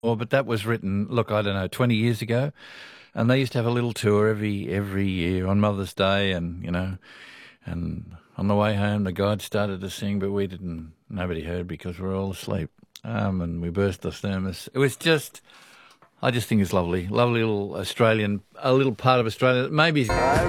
Well, but that was written, look, I don't know, 20 years ago, and they used to have a little tour every year on Mother's Day, and and on the way home the guide started to sing, but we didn't. Nobody heard because we were all asleep, and we burst the thermos. It was just, I just think it's lovely, lovely little Australian, a little part of Australia that maybe.